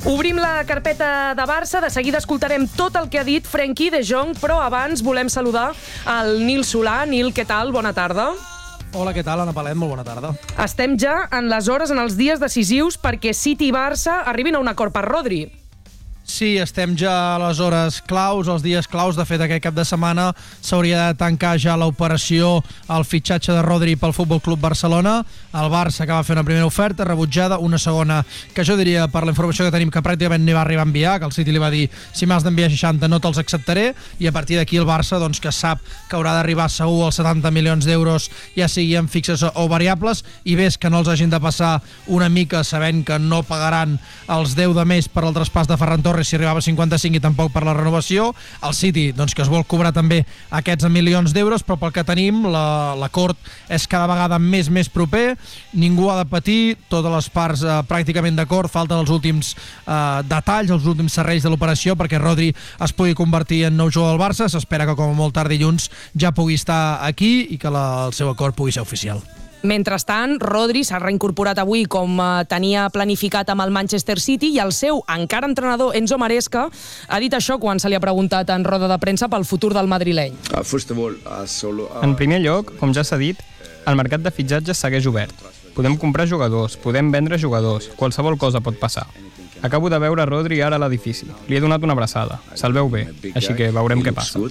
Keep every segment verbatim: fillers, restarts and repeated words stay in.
Obrim la carpeta de Barça, de seguida escoltarem tot el que ha dit Frenkie de Jong, però abans volem saludar el Nil Solà. Nil, què tal? Bona tarda. Hola, què tal, Anna Palet? Molt bona tarda. Estem ja en les hores, en els dies decisius perquè City i Barça arribin a un acord per Rodri. Sí, estem ja a les hores claus, els dies claus. De fet, aquest cap de setmana s'hauria de tancar ja l'operació, el fitxatge de Rodri pel Futbol Club Barcelona. El Barça que va fer una primera oferta rebutjada, una segona que jo diria, per la informació que tenim, que pràcticament ni va arribar a enviar, que el City li va dir si m'has d'enviar seixanta no te'ls acceptaré, i a partir d'aquí el Barça, doncs, que sap que haurà d'arribar segur als setanta milions d'euros, ja siguin fixes o variables, i ves que no els hagin de passar una mica sabent que no pagaran els deu de més per al traspàs de Ferran Torres si arribava a cinquanta-cinc i tampoc per la renovació. El City, doncs, que es vol cobrar també aquests milions d'euros, però pel que tenim l'acord és cada vegada més més proper, ningú ha de patir, totes les parts eh, pràcticament d'acord, falten els últims eh, detalls, els últims serrells de l'operació perquè Rodri es pugui convertir en nou jugador del Barça. S'espera que com a molt tard dilluns ja pugui estar aquí i que la, el seu acord pugui ser oficial. Mentrestant, Rodri s'ha reincorporat avui com tenia planificat amb el Manchester City i el seu encara entrenador Enzo Maresca ha dit això quan se li ha preguntat en roda de premsa pel futur del madrileny. En primer lloc, com ja s'ha dit, el mercat de fitxatges segueix obert. Podem comprar jugadors, podem vendre jugadors, qualsevol cosa pot passar. Acabo de veure Rodri ara a l'edifici. Li he donat una abraçada. Se'l veu bé, així que veurem què passa.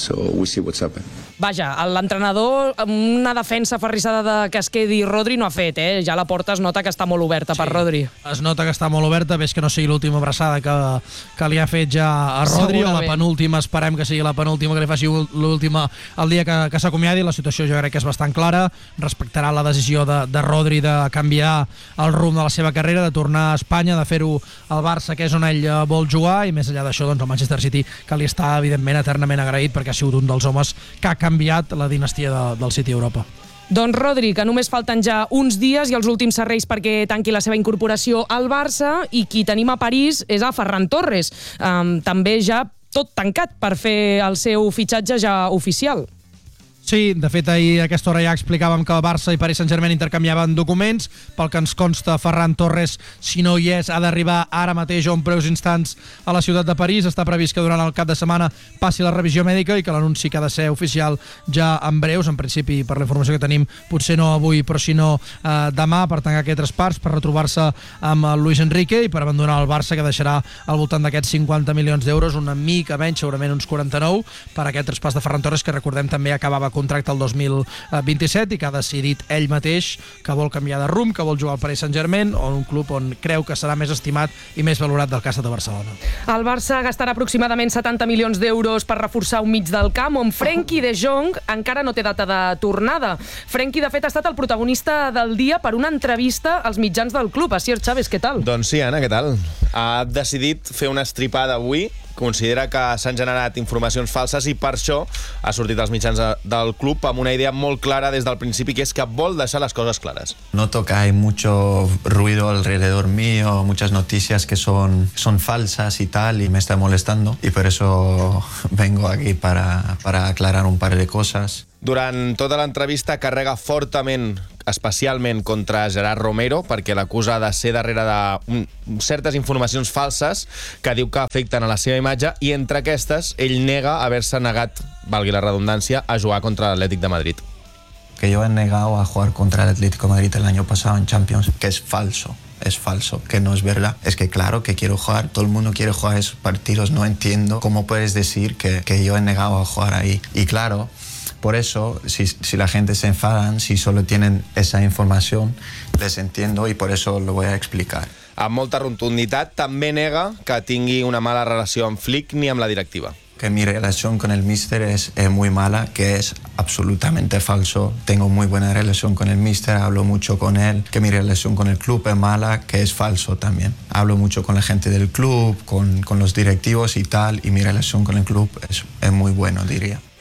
Vaja, l'entrenador, una defensa ferrissada de que es quedi Rodri no ha fet, eh? Ja la porta es nota que està molt oberta per Rodri. Es nota que està molt oberta, ves que no sigui l'última abraçada que, que li ha fet ja a Rodri, o la penúltima, esperem que sigui la penúltima que li faci l'última el dia que, que s'acomiadi. La situació jo crec que és bastant clara, respectarà la decisió de, de Rodri de canviar el rumb de la seva carrera, de tornar a Espanya, de fer-ho al Barça, que és on ell vol jugar, i més enllà d'això, doncs el Manchester City, que li està evidentment eternament agraït perquè ha sigut un dels homes que ha canviat la dinastia de, del City a Europa. Doncs Rodri, que només falten ja uns dies i els últims serrells perquè tanqui la seva incorporació al Barça, i qui tenim a París és a Ferran Torres, um, també ja tot tancat per fer el seu fitxatge ja oficial. Sí, de fet, ahir a aquesta hora ja explicàvem que el Barça i Paris Saint-Germain intercanviaven documents. Pel que ens consta, Ferran Torres, si no hi és, ha d'arribar ara mateix o en breus instants a la ciutat de París. Està previst que durant el cap de setmana passi la revisió mèdica i que l'anunci que ha de ser oficial ja en breus. En principi, per la informació que tenim, potser no avui, però si no eh, demà, per tancar aquest traspàs, per retrobar-se amb el Luis Enrique i per abandonar el Barça, que deixarà al voltant d'aquests cinquanta milions d'euros, una mica menys, segurament uns quaranta-nou, per aquest traspàs de Ferran Torres, que recordem també acabava contracte el dos mil vint-i-set i que ha decidit ell mateix que vol canviar de rumb, que vol jugar al Paris Saint-Germain o en un club on creu que serà més estimat i més valorat del cas de Barcelona. El Barça gastarà aproximadament setanta milions d'euros per reforçar un mig del camp on Frenkie de Jong encara no té data de tornada. Frenkie, de fet, ha estat el protagonista del dia per una entrevista als mitjans del club. Asier Chávez, què tal? Doncs sí, Anna, què tal? Ha decidit fer una estripada avui. Considera que s'han generat informacions falses i per això ha sortit als mitjans del club amb una idea molt clara des del principi, que és que vol deixar les coses clares. Noto que hay mucho ruido alrededor mío, muchas noticias que son, son falsas y tal, y me está molestando, y por eso vengo aquí para, para aclarar un par de cosas. Durant tota l'entrevista carrega fortament, especialment contra Gerard Romero, perquè l'acusa de ser darrere de certes informacions falses que diu que afecten a la seva imatge, i entre aquestes ell nega haver-se negat, valgui la redundància, a jugar contra l'Atlètic de Madrid. Que yo he negado a jugar contra el Atlético de Madrid el año pasado en Champions, que es falso. Es falso, que no es verdad. Es que claro que quiero jugar, todo el mundo quiere jugar esos partidos, no entiendo cómo puedes decir que, que yo he negado a jugar ahí. Y claro, por eso, si, si la gente se enfadan, si solo tienen esa información, les entiendo y por eso lo voy a explicar. Amb molta rotunditat, també nega que tingui una mala relació amb Flick ni amb la directiva. Que mi relación con el míster es, es muy mala, que es absolutamente falso. Tengo muy buena relación con el míster, hablo mucho con él. Que mi relación con el club es mala, que es falso también. Hablo mucho con la gente del club, con, con los directivos y tal, y mi relación con el club es, es muy bueno, diría.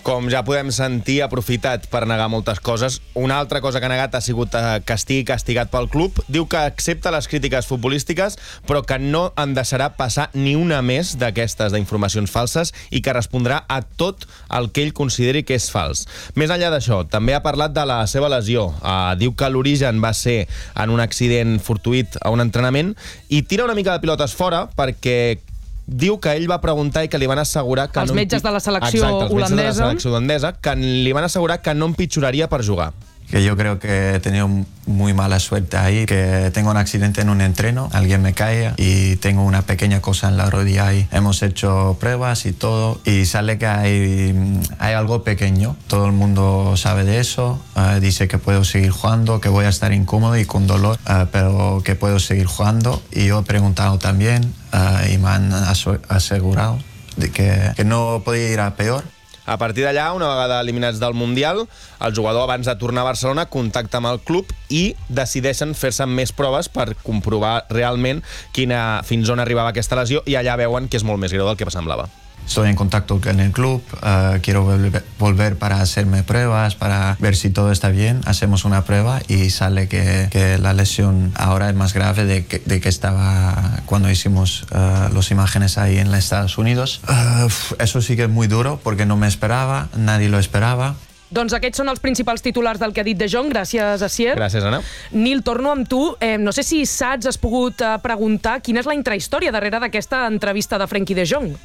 com ja podem sentir, ha aprofitat per negar moltes coses. Una altra cosa que ha negat ha sigut que estigui castigat pel club. Diu que accepta les crítiques futbolístiques, però que no en deixarà passar ni una més d'aquestes d'informacions falses i que respondrà a tot el que ell consideri que és fals. Més enllà d'això, també ha parlat de la seva lesió. Uh, diu que l'origen va ser en un accident fortuït a un entrenament i tira una mica de pilotes fora perquè diu que ell va preguntar i que li van assegurar que els no... metges de la selecció Exacte, els holandesa. metges de la selecció holandesa, que li van assegurar que no empitjoraria per jugar. Que yo creo que he tenido muy mala suerte ahí, que tengo un accidente en un entreno, alguien me cae y tengo una pequeña cosa en la rodilla ahí. Hemos hecho pruebas y todo y sale que hay, hay algo pequeño. Todo el mundo sabe de eso, uh, dice que puedo seguir jugando, que voy a estar incómodo y con dolor, uh, pero que puedo seguir jugando. Y yo he preguntado también uh, y me han asegurado de que, que no podía ir a peor. A partir d'allà, una vegada eliminats del Mundial, el jugador, abans de tornar a Barcelona, contacta amb el club i decideixen fer-se més proves per comprovar realment quina, fins on arribava aquesta lesió, i allà veuen que és molt més greu del que semblava. Estoy en contacto con el club, uh, quiero volver, volver para hacerme pruebas, para ver si todo está bien. Hacemos una prueba y sale que, que la lesión ahora es más grave de que, de que estaba cuando hicimos uh, las imágenes ahí en los Estados Unidos. Uh, eso sí que es muy duro porque no me esperaba, nadie lo esperaba. Doncs aquests són els principals titulars del que ha dit De Jong. Gràcies, Asier. Gràcies, Anna. Nil, torno amb tu. Eh, no sé si saps, has pogut eh, preguntar quina és la intrahistòria darrere d'aquesta entrevista de Frenkie de Jong.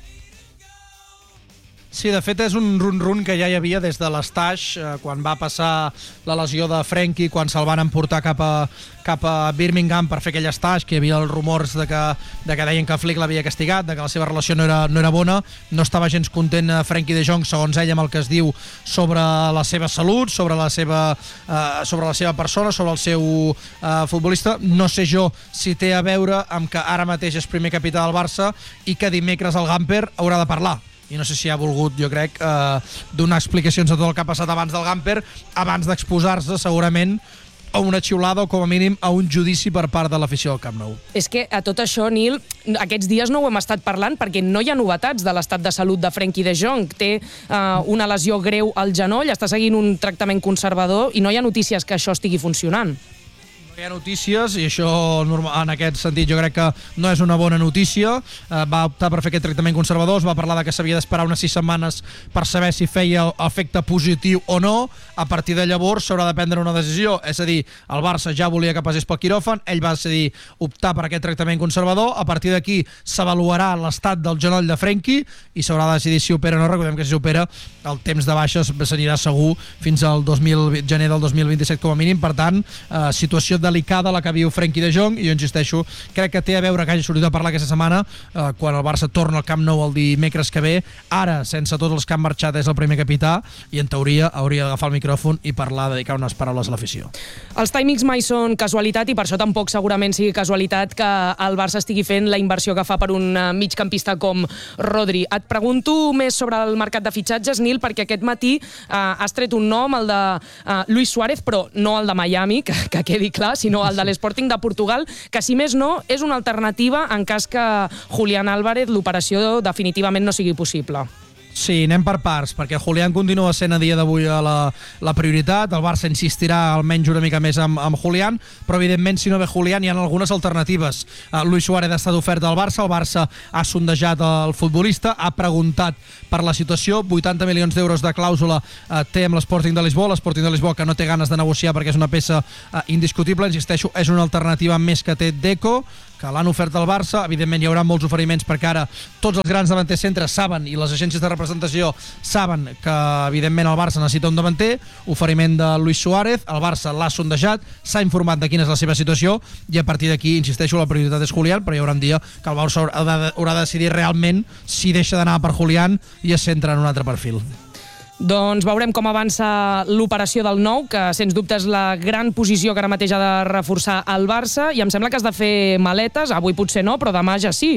Sí, de fet és un run-run que ja hi havia des de l'Estaix, eh, quan va passar la lesió de Frenkie, quan se'l van emportar cap a, cap a Birmingham per fer aquell Estaix, que hi havia els rumors de que, de que deien que Flick l'havia castigat, de que la seva relació no era, no era bona. No estava gens content Frenkie de Jong, segons ell, amb el que es diu sobre la seva salut, sobre la seva, eh, sobre la seva persona, sobre el seu eh, futbolista. No sé jo si té a veure amb que ara mateix és primer capità del Barça i que dimecres el Gamper haurà de parlar. I no sé si ha volgut, jo crec, eh, donar explicacions de tot el que ha passat abans del Gamper, abans d'exposar-se, segurament, a una xiulada o, com a mínim, a un judici per part de l'afició del Camp Nou. És que a tot això, Nil, aquests dies no ho hem estat parlant perquè no hi ha novetats de l'estat de salut de Frenkie de Jong. Té uh, una lesió greu al genoll, està seguint un tractament conservador i no hi ha notícies que això estigui funcionant. Hi ha notícies i això en aquest sentit jo crec que no és una bona notícia. Eh, va optar per fer aquest tractament conservador, es va parlar de que s'havia d'esperar unes sis setmanes per saber si feia efecte positiu o no. A partir de llavors s'haurà de prendre una decisió, és a dir, el Barça ja volia que passés pel quiròfan, ell va decidir optar per aquest tractament conservador, a partir d'aquí s'avaluarà l'estat del genoll de Frenkie i s'haurà de decidir si opera o no. Recordem que si opera el temps de baixes s'anirà segur fins al dos mil, gener del dos mil vint-i-set com a mínim. Per tant, eh, situació delicada la que viu Frenkie de Jong, i jo insisteixo, crec que té a veure que hagi sortit a parlar aquesta setmana eh, quan el Barça torna al Camp Nou el dimecres que ve. Ara, sense tots els que han marxat, és el primer capità i en teoria hauria d'agafar el micròfon i parlar, dedicar unes paraules a l'afició. Els timings mai són casualitat i per això tampoc segurament sigui casualitat que el Barça estigui fent la inversió que fa per un migcampista com Rodri. Et pregunto més sobre el mercat de fitxatges, Nil, perquè aquest matí eh, has tret un nom, el de eh, Luis Suárez, però no el de Miami, que, que quedi clar, sinó el de l'Sporting de Portugal, que si més no és una alternativa en cas que Julián Álvarez l'operació definitivament no sigui possible. Sí, anem per parts, perquè Julián continua sent a dia d'avui la, la prioritat. El Barça insistirà almenys una mica més amb, amb Julián, però evidentment si no ve Julián hi ha algunes alternatives. Uh, Luis Suárez ha estat ofert al Barça, el Barça ha sondejat el futbolista, ha preguntat per la situació, vuitanta milions d'euros de clàusula uh, té amb l'Sporting de Lisboa, l'Sporting de Lisboa que no té ganes de negociar perquè és una peça uh, indiscutible. Insisteixo, és una alternativa més que té Deco, que l'han ofert al Barça. Evidentment hi haurà molts oferiments perquè ara tots els grans davanters centres saben, i les agències de representació saben, que evidentment el Barça necessita un davanter. Oferiment de Luis Suárez, el Barça l'ha sondejat, s'ha informat de quina és la seva situació i a partir d'aquí, insisteixo, la prioritat és Julián, però hi haurà un dia que el Barça haurà de, haurà de decidir realment si deixa d'anar per Julián i es centra en un altre perfil. Doncs veurem com avança l'operació del nou, que sens dubte és la gran posició que ara mateix ha de reforçar el Barça, i em sembla que has de fer maletes, avui potser no, però demà ja sí.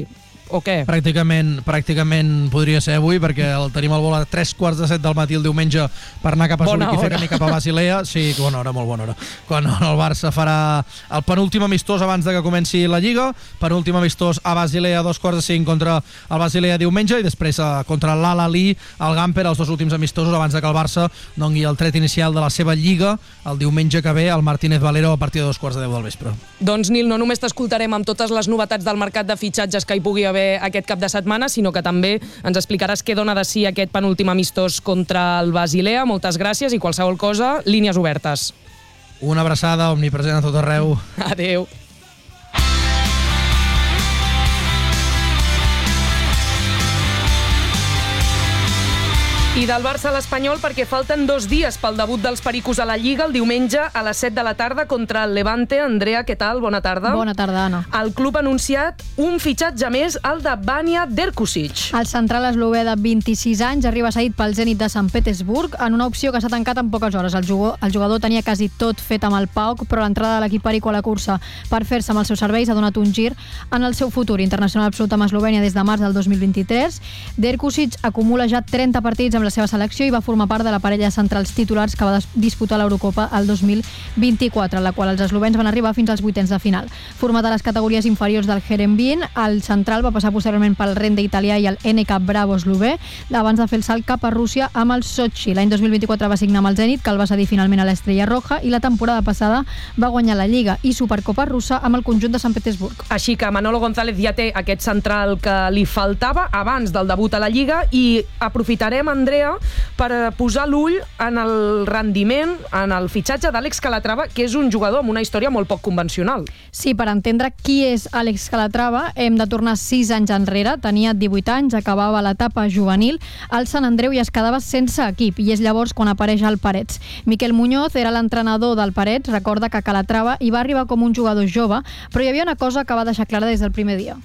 o què? Pràcticament, pràcticament podria ser avui, perquè el tenim al vol a tres quarts de set del matí el diumenge per anar cap a Zuric i fer camí cap a Basilea. Sí, bona hora, molt bona hora. Quan el Barça farà el penúltim amistós abans de que comenci la Lliga, penúltim amistós a Basilea a dos quarts de cinc contra el Basilea diumenge, i després contra l'Al-Ahly al Gamper, els dos últims amistosos abans de que el Barça doni el tret inicial de la seva Lliga el diumenge que ve al Martínez Valero a partir de dos quarts de deu del vespre. Doncs Nil, no només t'escoltarem amb totes les novetats del mercat de fitxatges que hi pugui haver aquest cap de setmana, sinó que també ens explicaràs què dona de si aquest penúltim amistós contra el Basilea. Moltes gràcies i qualsevol cosa, línies obertes. Una abraçada omnipresent a tot arreu. Adéu. I del Barça a l'Espanyol, perquè falten dos dies pel debut dels pericos a la Lliga, el diumenge a les set de la tarda contra el Levante. Andrea, què tal? Bona tarda. Bona tarda, Anna. El club ha anunciat un fitxatge més, el de Vanja Derkusic. El central eslové de vint-i-sis anys arriba cedit pel Zenit de Sant Petersburg en una opció que s'ha tancat en poques hores. El jugador, el jugador tenia quasi tot fet amb el P A O K, però l'entrada de l'equip perico a la cursa per fer-se amb els seus serveis ha donat un gir en el seu futur. Internacional absolut amb Eslovènia des de març del dos mil vint-i-tres. Derkusic acumula ja trenta partits amb la seva selecció i va formar part de la parella de centrals titulars que va disputar l'Eurocopa el dos mil vint-i-quatre, en la qual els eslovens van arribar fins als vuitens de final. Format a les categories inferiors del Herenveen, el central va passar posteriorment pel Rende italià i el N K Bravo eslové, abans de fer el salt cap a Rússia amb el Sochi. L'any dos mil vint-i-quatre va signar amb el Zenit, que el va cedir finalment a l'Estrella Roja, i la temporada passada va guanyar la Lliga i Supercopa russa amb el conjunt de Sant Petersburg. Així que Manolo González ja té aquest central que li faltava abans del debut a la Lliga, i aprofitarem, Andrea, per posar l'ull en el rendiment, en el fitxatge d'Àlex Calatrava, que és un jugador amb una història molt poc convencional. Sí, per entendre qui és Àlex Calatrava hem de tornar sis anys enrere. Tenia divuit anys, acabava l'etapa juvenil al Sant Andreu i es quedava sense equip, i és llavors quan apareix el Parets. Miquel Muñoz era l'entrenador del Parets, recorda que Calatrava hi va arribar com un jugador jove, però hi havia una cosa que va deixar clara des del primer dia.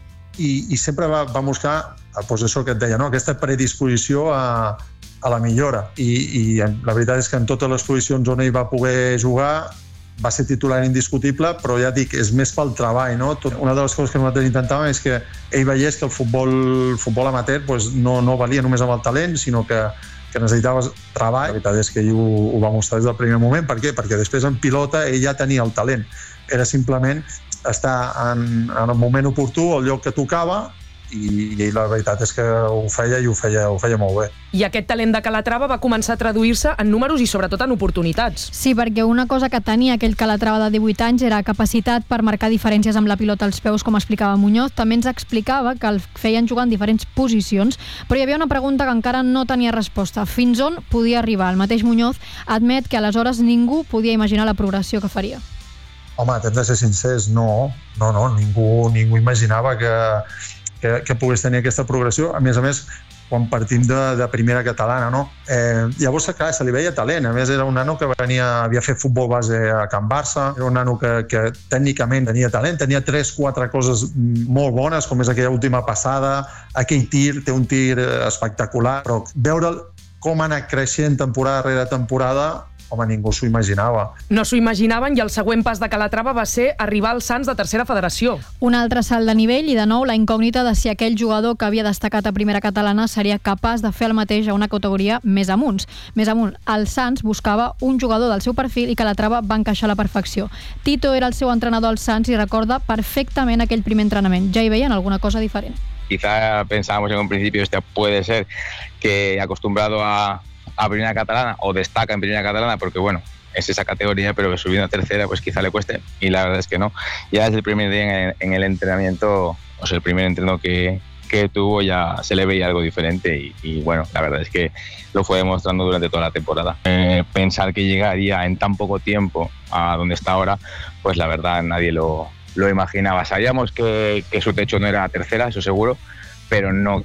I, i sempre va, va buscar, doncs això que et deia, no? Aquesta predisposició a a la millora, I, i la veritat és que en totes les posicions on ell va poder jugar va ser titular indiscutible, però ja dic, és més pel treball, no? Una de les coses que nosaltres intentàvem és que ell veiés que el futbol, el futbol amateur pues, no, no valia només amb el talent, sinó que, que necessitaves treball. La veritat és que ell ho, ho va mostrar des del primer moment. Per què? Perquè després en pilota ell ja tenia el talent. Era simplement estar en, en el moment oportú, al lloc que tocava, i, i la veritat és que ho feia i ho feia, ho feia molt bé. I aquest talent de Calatrava va començar a traduir-se en números i sobretot en oportunitats. Sí, perquè una cosa que tenia aquell Calatrava de divuit anys era capacitat per marcar diferències amb la pilota als peus, com explicava Muñoz. També ens explicava que el feien jugar en diferents posicions, però hi havia una pregunta que encara no tenia resposta. Fins on podia arribar? El mateix Muñoz admet que aleshores ningú podia imaginar la progressió que faria. Home, hem de ser sincers, no, no, no, ningú, ningú imaginava que Que, que pogués tenir aquesta progressió, a més a més quan partim de, de primera catalana, no? Eh, llavors, clar, se li veia talent. A més, era un nano que venia, havia fet futbol base a Can Barça, era un nano que, que tècnicament tenia talent, tenia tres, quatre coses molt bones, com és aquella última passada, aquell tir, té un tir espectacular, però veure'l com ha anat creixent temporada rere temporada, home, ningú s'ho imaginava. No s'ho imaginaven, i el següent pas de Calatrava va ser arribar als Sants de tercera federació. Un altre salt de nivell i, de nou, la incògnita de si aquell jugador que havia destacat a primera catalana seria capaç de fer el mateix a una categoria més amunt. Més amunt, el Sants buscava un jugador del seu perfil i Calatrava va encaixar a la perfecció. Tito era el seu entrenador al Sants i recorda perfectament aquell primer entrenament. Ja hi veien alguna cosa diferent. Quizá pensábamos en un principio, este puede ser que acostumbrado a a primera catalana o destaca en primera catalana porque bueno, es esa categoría, pero que subiendo a tercera pues quizá le cueste, y la verdad es que no. Ya desde el primer día en el, en el entrenamiento, o sea, el primer entreno que, que tuvo ya se le veía algo diferente y, y bueno, la verdad es que lo fue demostrando durante toda la temporada. Eh, pensar que llegaría en tan poco tiempo a donde está ahora, pues la verdad nadie lo, lo imaginaba. Sabíamos que, que su techo no era tercera, eso seguro, pero no